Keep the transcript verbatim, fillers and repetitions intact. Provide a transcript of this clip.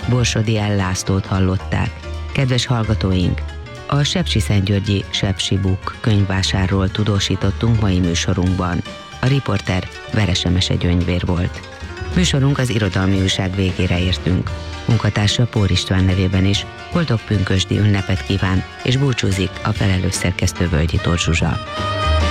Borsodi L. Lászlót hallották. Kedves hallgatóink! A sepsiszentgyörgyi Sepsi Book könyvvásárról tudósítottunk mai műsorunkban. A riporter Veresemese Gyöngyvér volt. Műsorunk az irodalmi újság végére értünk. Munkatársa Pór István nevében is boldog pünkösdi ünnepet kíván, és búcsúzik a felelős szerkesztő Völgyi Tóth Zsuzsa.